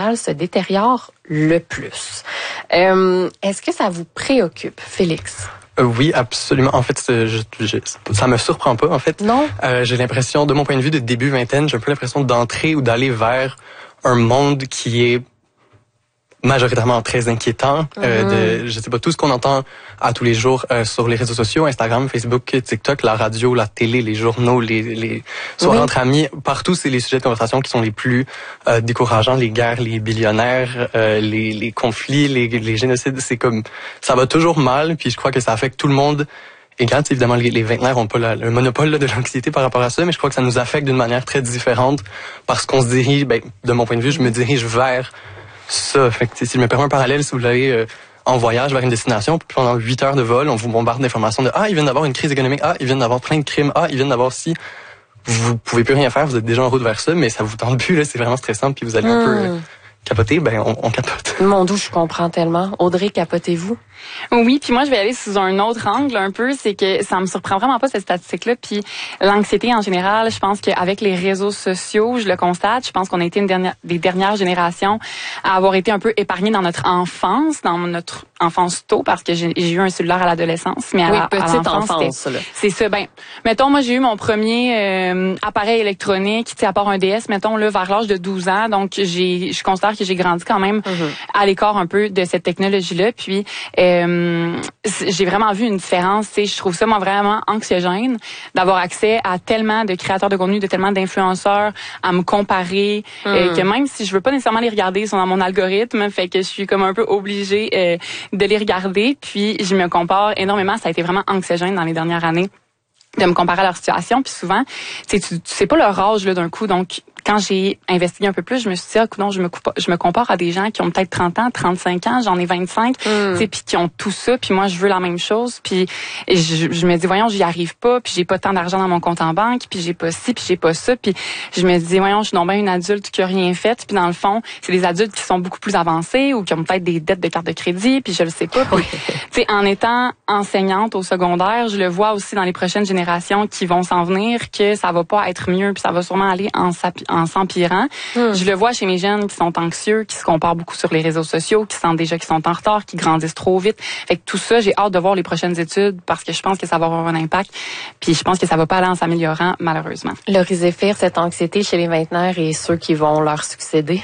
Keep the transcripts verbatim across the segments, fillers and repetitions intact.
mentale se détériore le plus. Euh, est-ce que ça vous préoccupe, Félix? Euh, oui, absolument. En fait, je, je, ça me surprend pas. En fait, non. Euh, j'ai l'impression, de mon point de vue de début vingtaine, j'ai un peu l'impression d'entrer ou d'aller vers un monde qui est majoritairement très inquiétant. Mm-hmm. euh, de, je sais pas, tout ce qu'on entend à tous les jours euh, sur les réseaux sociaux, Instagram, Facebook, TikTok, la radio, la télé, les journaux, les, les soirées oui. entre amis, partout, c'est les sujets de conversation qui sont les plus euh, décourageants, les guerres, les billionnaires, euh, les, les conflits, les, les génocides. C'est comme, ça va toujours mal, puis je crois que ça affecte tout le monde. Et quand, évidemment, les, les vingtenaires n'ont pas la, le monopole là, de l'anxiété par rapport à ça, mais je crois que ça nous affecte d'une manière très différente parce qu'on se dirige, ben, de mon point de vue, je me dirige vers ça. Fait que, si je me permets un parallèle, si vous allez euh, en voyage vers une destination, puis pendant huit heures de vol, on vous bombarde d'informations de « Ah, ils viennent d'avoir une crise économique. Ah, ils viennent d'avoir plein de crimes. Ah, ils viennent d'avoir ci. » Vous pouvez plus rien faire, vous êtes déjà en route vers ça, mais ça vous tente plus, là, c'est vraiment stressant, puis vous allez mmh. un peu... Euh, capoter, ben on, on capote. Mon doux, je comprends tellement. Audrey, capotez-vous? Oui, puis moi, je vais aller sous un autre angle un peu, c'est que ça me surprend vraiment pas cette statistique-là, puis l'anxiété en général, je pense qu'avec les réseaux sociaux, je le constate, je pense qu'on a été une dernière, des dernières générations à avoir été un peu épargnées dans notre enfance, dans notre enfance tôt, parce que j'ai, j'ai eu un cellulaire à l'adolescence, mais à, oui, la, petite à l'enfance, enfance, là. C'est ça, ben, mettons, moi, j'ai eu mon premier euh, appareil électronique, tu sais, à part un D S, mettons, là, vers l'âge de douze ans, donc j'ai, je constate que j'ai grandi quand même mm-hmm. à l'écart un peu de cette technologie-là. Puis euh, j'ai vraiment vu une différence. Tu sais, je trouve ça moi vraiment anxiogène d'avoir accès à tellement de créateurs de contenu, de tellement d'influenceurs, à me comparer, mm. euh, que même si je veux pas nécessairement les regarder, ils sont dans mon algorithme, fait que je suis comme un peu obligée euh, de les regarder. Puis je me compare énormément. Ça a été vraiment anxiogène dans les dernières années de me comparer à leur situation. Puis souvent, tu sais, tu sais pas leur âge là d'un coup, donc quand j'ai investigué un peu plus, je me suis dit, ah, non, je me, je me compare à des gens qui ont peut-être trente ans, trente-cinq ans, j'en ai vingt-cinq, mm. tu sais, puis qui ont tout ça, puis moi, je veux la même chose, puis je, je me dis, voyons, j'y arrive pas, puis j'ai pas tant d'argent dans mon compte en banque, puis j'ai pas ci, puis j'ai pas ça, puis je me dis, voyons, je suis donc bien une adulte qui a rien fait, puis dans le fond, c'est des adultes qui sont beaucoup plus avancés ou qui ont peut-être des dettes de carte de crédit, puis je le sais pas. Puis, tu sais, en étant enseignante au secondaire, je le vois aussi dans les prochaines générations qui vont s'en venir, que ça va pas être mieux, puis ça va sûrement aller en s'appuyant en s'empirant. Mm. Je le vois chez mes jeunes qui sont anxieux, qui se comparent beaucoup sur les réseaux sociaux, qui sentent déjà qu'ils sont en retard, qui grandissent trop vite. Fait que tout ça, j'ai hâte de voir les prochaines études parce que je pense que ça va avoir un impact. Puis je pense que ça va pas aller en s'améliorant, malheureusement. Laurie Zéphir, cette anxiété chez les vingtenaires et ceux qui vont leur succéder?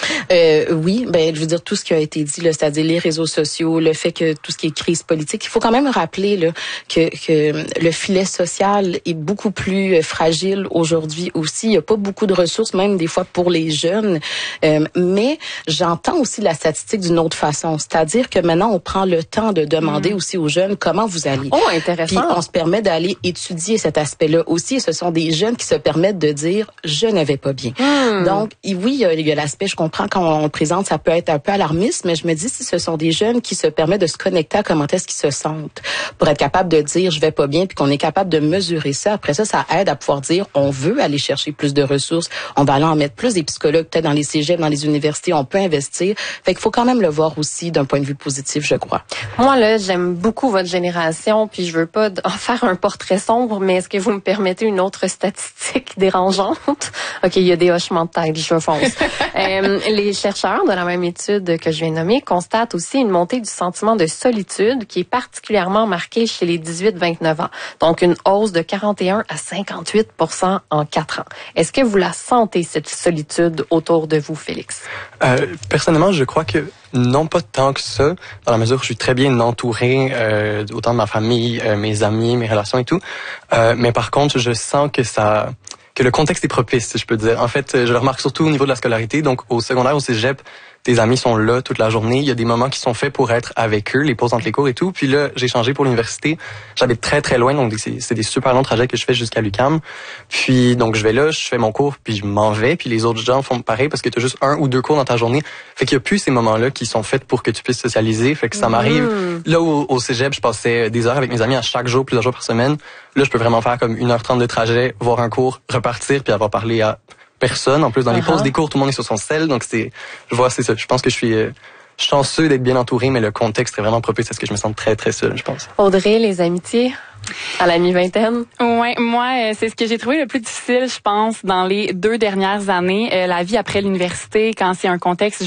Euh, oui, ben je veux dire tout ce qui a été dit là, c'est-à-dire les réseaux sociaux, le fait que tout ce qui est crise politique, il faut quand même rappeler là que que le filet social est beaucoup plus fragile aujourd'hui aussi. Il y a pas beaucoup de ressources, même des fois pour les jeunes. Euh, mais j'entends aussi la statistique d'une autre façon, c'est-à-dire que maintenant on prend le temps de demander mmh. aussi aux jeunes comment vous allez. Oh, intéressant. Puis on se permet d'aller étudier cet aspect-là aussi. Et ce sont des jeunes qui se permettent de dire je n'avais pas bien. Mmh. Donc oui, il y a, il y a l'aspect, je comprends quand on le présente, ça peut être un peu alarmiste, mais je me dis si ce sont des jeunes qui se permettent de se connecter à comment est-ce qu'ils se sentent pour être capable de dire je vais pas bien, puis qu'on est capable de mesurer ça. Après ça, ça aide à pouvoir dire on veut aller chercher plus de ressources, on va aller en mettre plus, des psychologues peut-être dans les cégeps, dans les universités, on peut investir. Fait qu'il faut quand même le voir aussi d'un point de vue positif, je crois. Moi là, j'aime beaucoup votre génération, puis je veux pas en faire un portrait sombre, mais est-ce que vous me permettez une autre statistique dérangeante? OK, il y a des hochements de tête, je fonce. euh, les chercheurs de la même étude que je viens de nommer constatent aussi une montée du sentiment de solitude qui est particulièrement marquée chez les dix-huit vingt-neuf ans. Donc, une hausse de quarante et un à cinquante-huit pour cent en quatre ans. Est-ce que vous la sentez, cette solitude, autour de vous, Félix? Euh, personnellement, je crois que non, pas tant que ça, dans la mesure où je suis très bien entouré, euh, autant de ma famille, euh, mes amis, mes relations et tout. Euh, mais par contre, je sens que ça... que le contexte est propice, si je peux dire. En fait, je le remarque surtout au niveau de la scolarité. Donc, au secondaire, au cégep, tes amis sont là toute la journée. Il y a des moments qui sont faits pour être avec eux, les pauses entre les cours et tout. Puis là, j'ai changé pour l'université. J'habite très, très loin, donc c'est, c'est des super longs trajets que je fais jusqu'à l'U Q A M. Puis, donc, je vais là, je fais mon cours, puis je m'en vais. Puis les autres gens font pareil parce que tu as juste un ou deux cours dans ta journée. Fait qu'il y a plus ces moments-là qui sont faits pour que tu puisses socialiser. Fait que ça m'arrive. Mmh. Là, au, au cégep, je passais des heures avec mes amis à chaque jour, plusieurs jours par semaine. Là, je peux vraiment faire comme une heure trente de trajet, voir un cours, repartir, puis avoir parlé à personne. En plus, dans les uh-huh. pauses des cours, tout le monde est sur son cell. Donc, c'est, je vois, c'est ça. Je pense que je suis euh, chanceux d'être bien entouré, mais le contexte est vraiment propice à ce que je me sente très, très seul, je pense. Audrey, les amitiés à la mi-vingtaine? Ouais, moi, c'est ce que j'ai trouvé le plus difficile, je pense, dans les deux dernières années. Euh, la vie après l'université, quand c'est un contexte